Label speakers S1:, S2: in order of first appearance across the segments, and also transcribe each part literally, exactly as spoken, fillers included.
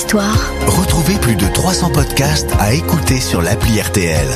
S1: Histoire.
S2: Retrouvez plus de trois cents podcasts à écouter sur l'appli R T L.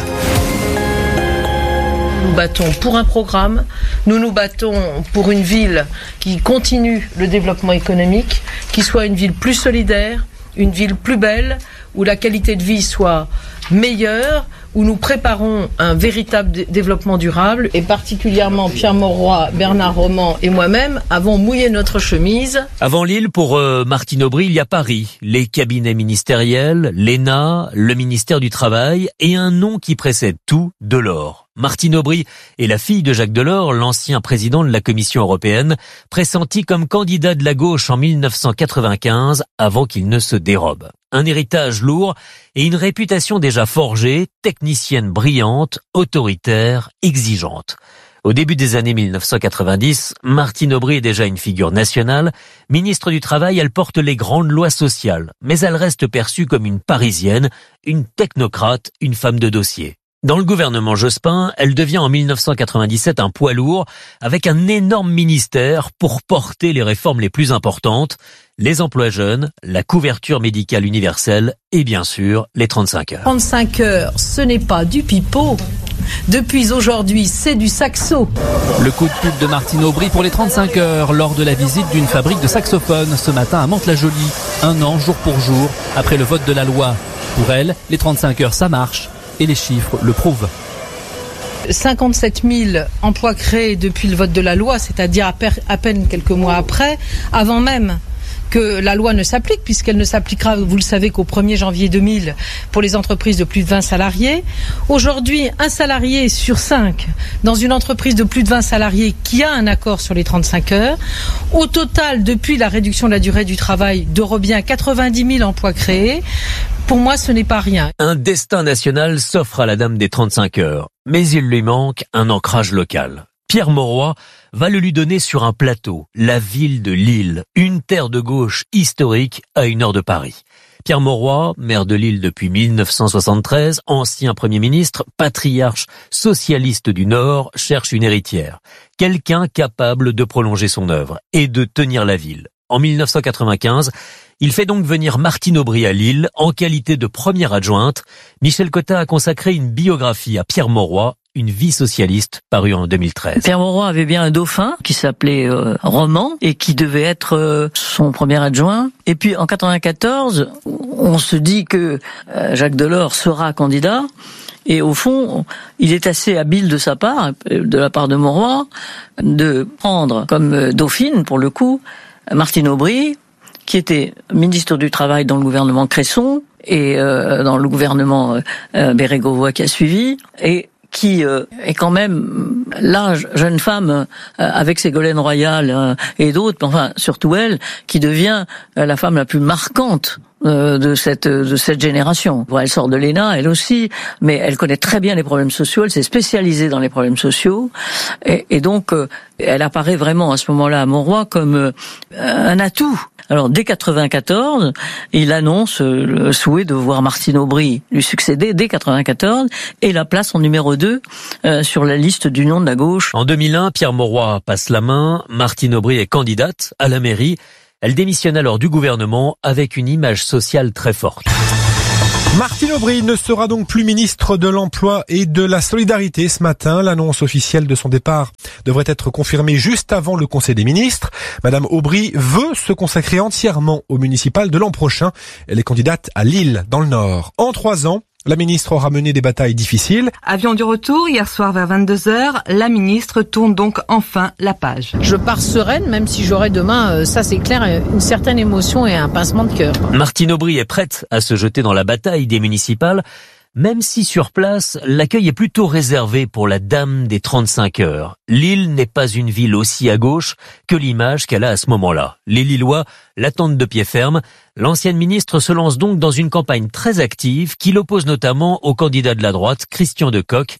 S3: Nous nous battons pour un programme, nous nous battons pour une ville qui continue le développement économique, qui soit une ville plus solidaire, une ville plus belle, où la qualité de vie soit meilleure, où nous préparons un véritable d- développement durable, et particulièrement Pierre Mauroy, Bernard Roman et moi-même avons mouillé notre chemise.
S4: Avant Lille, pour euh, Martine Aubry, il y a Paris, les cabinets ministériels, l'E N A, le ministère du Travail et un nom qui précède tout, Delors. Martine Aubry est la fille de Jacques Delors, l'ancien président de la Commission européenne, pressenti comme candidat de la gauche en mille neuf cent quatre-vingt-quinze avant qu'il ne se dérobe. Un héritage lourd et une réputation déjà forgée, technicienne brillante, autoritaire, exigeante. Au début des années mille neuf cent quatre-vingt-dix, Martine Aubry est déjà une figure nationale. Ministre du Travail, elle porte les grandes lois sociales, mais elle reste perçue comme une Parisienne, une technocrate, une femme de dossier. Dans le gouvernement Jospin, elle devient en mille neuf cent quatre-vingt-dix-sept un poids lourd avec un énorme ministère pour porter les réformes les plus importantes, les emplois jeunes, la couverture médicale universelle et bien sûr les trente-cinq heures.
S3: trente-cinq heures, ce n'est pas du pipeau. Depuis aujourd'hui, c'est du saxo.
S5: Le coup de pub de Martine Aubry pour les trente-cinq heures lors de la visite d'une fabrique de saxophones ce matin à Mantes-la-Jolie. Un an, jour pour jour, après le vote de la loi. Pour elle, les trente-cinq heures, ça marche. Et les chiffres le prouvent.
S3: cinquante-sept mille emplois créés depuis le vote de la loi, c'est-à-dire à, per- à peine quelques mois après, avant même que la loi ne s'applique, puisqu'elle ne s'appliquera, vous le savez, qu'au premier janvier deux mille pour les entreprises de plus de vingt salariés. Aujourd'hui, un salarié sur cinq dans une entreprise de plus de vingt salariés qui a un accord sur les trente-cinq heures. Au total, depuis la réduction de la durée du travail, d'euros bien quatre-vingt-dix mille emplois créés. Pour moi, ce n'est pas rien.
S4: Un destin national s'offre à la dame des trente-cinq heures, mais il lui manque un ancrage local. Pierre Mauroy va le lui donner sur un plateau, la ville de Lille, une terre de gauche historique à une heure de Paris. Pierre Mauroy, maire de Lille depuis mille neuf cent soixante-treize, ancien Premier ministre, patriarche socialiste du Nord, cherche une héritière. Quelqu'un capable de prolonger son œuvre et de tenir la ville. En mille neuf cent quatre-vingt-quinze, il fait donc venir Martine Aubry à Lille en qualité de première adjointe. Michel Cotta a consacré une biographie à Pierre Mauroy, une vie socialiste, parue en deux mille treize.
S6: Pierre Mauroy avait bien un dauphin qui s'appelait euh, Roman et qui devait être euh, son premier adjoint. Et puis en quatre-vingt-quatorze, on se dit que euh, Jacques Delors sera candidat. Et au fond, il est assez habile de sa part, de la part de Mauroy, de prendre comme dauphine, pour le coup, Martine Aubry, qui était ministre du Travail dans le gouvernement Cresson et euh, dans le gouvernement euh, Bérégovoy qui a suivi, et qui euh, est quand même la jeune femme euh, avec Ségolène Royal euh, et d'autres, enfin surtout elle, qui devient euh, la femme la plus marquante euh, de cette de cette génération. Bon, elle sort de l'E N A, elle aussi, mais elle connaît très bien les problèmes sociaux, elle s'est spécialisée dans les problèmes sociaux, et, et donc euh, elle apparaît vraiment à ce moment-là à Mauroy comme euh, un atout. Alors, dès quatre-vingt-quatorze, il annonce le souhait de voir Martine Aubry lui succéder dès quatre-vingt-quatorze et la place en numéro deux euh, sur la liste d'Union de la gauche.
S4: En deux mille un, Pierre Mauroy passe la main, Martine Aubry est candidate à la mairie. Elle démissionne alors du gouvernement avec une image sociale très forte.
S7: Martine Aubry ne sera donc plus ministre de l'Emploi et de la Solidarité ce matin. L'annonce officielle de son départ devrait être confirmée juste avant le Conseil des ministres. Madame Aubry veut se consacrer entièrement au municipal de l'an prochain. Elle est candidate à Lille, dans le Nord. En trois ans, la ministre aura mené des batailles difficiles.
S8: Avion du retour, hier soir vers vingt-deux heures, la ministre tourne donc enfin la page.
S3: Je pars sereine, même si j'aurai demain, euh, ça c'est clair, une certaine émotion et un pincement de cœur.
S4: Martine Aubry est prête à se jeter dans la bataille des municipales, même si sur place, l'accueil est plutôt réservé pour la dame des trente-cinq heures. Lille n'est pas une ville aussi à gauche que l'image qu'elle a à ce moment-là. Les Lillois l'attendent de pied ferme. L'ancienne ministre se lance donc dans une campagne très active qui l'oppose notamment au candidat de la droite, Christian Decoq.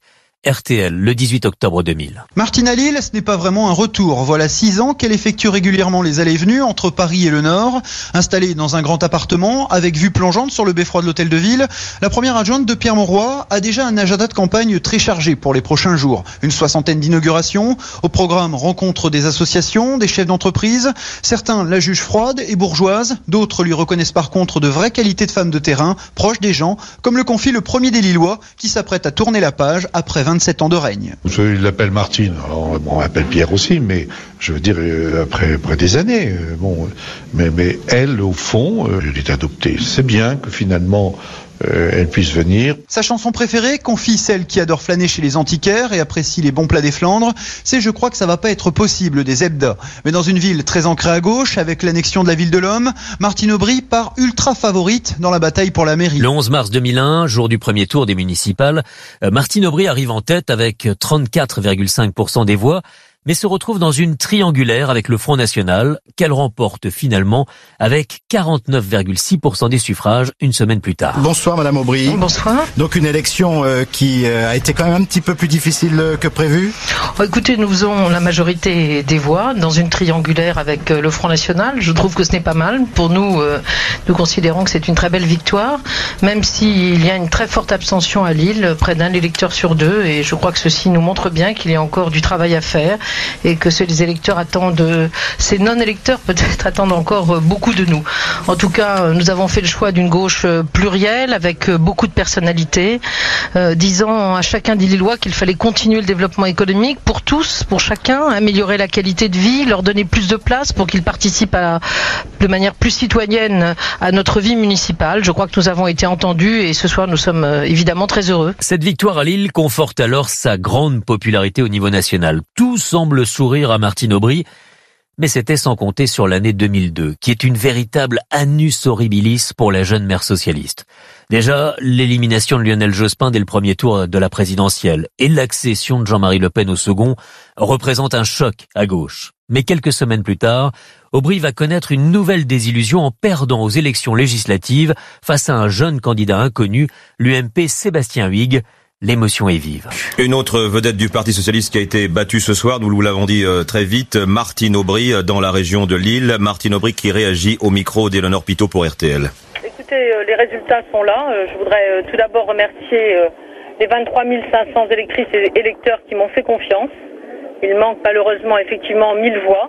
S4: R T L, le dix-huit octobre deux mille.
S1: Martine à Lille, ce n'est pas vraiment un retour. Voilà six ans qu'elle effectue régulièrement les allées et venues entre Paris et le Nord. Installée dans un grand appartement, avec vue plongeante sur le beffroi de l'hôtel de ville, la première adjointe de Pierre Mauroy a déjà un agenda de campagne très chargé pour les prochains jours. Une soixantaine d'inaugurations, au programme rencontre des associations, des chefs d'entreprise. Certains la jugent froide et bourgeoise, d'autres lui reconnaissent par contre de vraies qualités de femme de terrain, proche des gens, comme le confie le premier des Lillois, qui s'apprête à tourner la page après vingt-sept ans de règne.
S9: Il l'appelle Martine, alors, bon, on l'appelle Pierre aussi, mais je veux dire, après, après des années, bon, mais, mais elle, au fond, elle est adoptée. C'est bien que finalement, Euh, elle puisse venir.
S1: Sa chanson préférée, confie celle qui adore flâner chez les antiquaires et apprécie les bons plats des Flandres, c'est Je crois que ça va pas être possible des Zebda. Mais dans une ville très ancrée à gauche, avec l'annexion de la ville de l'Homme, Martine Aubry part ultra favorite dans la bataille pour la mairie.
S4: Le onze mars deux mille un, jour du premier tour des municipales, Martine Aubry arrive en tête avec trente-quatre virgule cinq pour cent des voix, mais se retrouve dans une triangulaire avec le Front National, qu'elle remporte finalement avec quarante-neuf virgule six pour cent des suffrages une semaine plus tard.
S10: Bonsoir Madame Aubry.
S3: Bonsoir.
S10: Donc une élection euh, qui euh, a été quand même un petit peu plus difficile euh, que prévu.
S3: Oh, écoutez, nous faisons la majorité des voix dans une triangulaire avec euh, le Front National. Je trouve que ce n'est pas mal. Pour nous, euh, nous considérons que c'est une très belle victoire, même s'il y a une très forte abstention à Lille, près d'un électeur sur deux, et je crois que ceci nous montre bien qu'il y a encore du travail à faire. Et que ces électeurs attendent, ces non-électeurs peut-être attendent encore beaucoup de nous. En tout cas, nous avons fait le choix d'une gauche plurielle avec beaucoup de personnalités, euh, disant à chacun des Lillois qu'il fallait continuer le développement économique pour tous, pour chacun, améliorer la qualité de vie, leur donner plus de place pour qu'ils participent à, de manière plus citoyenne à notre vie municipale. Je crois que nous avons été entendus et ce soir nous sommes évidemment très heureux.
S4: Cette victoire à Lille conforte alors sa grande popularité au niveau national. Tout semble sourire à Martine Aubry, mais c'était sans compter sur l'année deux mille deux, qui est une véritable annus horribilis pour la jeune maire socialiste. Déjà, l'élimination de Lionel Jospin dès le premier tour de la présidentielle et l'accession de Jean-Marie Le Pen au second représentent un choc à gauche. Mais quelques semaines plus tard, Aubry va connaître une nouvelle désillusion en perdant aux élections législatives face à un jeune candidat inconnu, l'U M P Sébastien Huyghe. L'émotion est vive.
S11: Une autre vedette du Parti Socialiste qui a été battue ce soir, nous vous l'avons dit euh, très vite, Martine Aubry euh, dans la région de Lille. Martine Aubry qui réagit au micro d'Éléonore Pitot pour R T L.
S12: Écoutez, euh, les résultats sont là. Euh, je voudrais euh, tout d'abord remercier euh, les vingt-trois mille cinq cents électrices et électeurs qui m'ont fait confiance. Il manque malheureusement effectivement mille voix.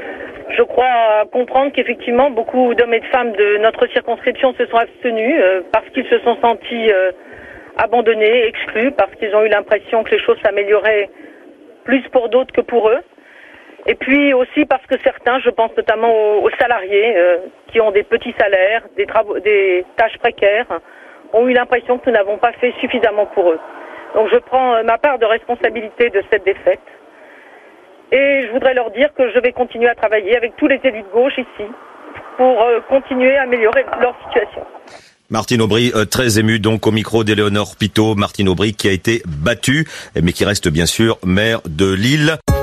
S12: Je crois comprendre qu'effectivement beaucoup d'hommes et de femmes de notre circonscription se sont abstenus euh, parce qu'ils se sont sentis euh, abandonnés, exclus, parce qu'ils ont eu l'impression que les choses s'amélioraient plus pour d'autres que pour eux. Et puis aussi parce que certains, je pense notamment aux, aux salariés euh, qui ont des petits salaires, des, travaux, des tâches précaires, ont eu l'impression que nous n'avons pas fait suffisamment pour eux. Donc je prends euh, ma part de responsabilité de cette défaite. Et je voudrais leur dire que je vais continuer à travailler avec tous les élus de gauche ici pour euh, continuer à améliorer leur situation.
S11: Martine Aubry, euh, très émue donc au micro d'Éléonore Pitot. Martine Aubry qui a été battue, mais qui reste bien sûr maire de Lille.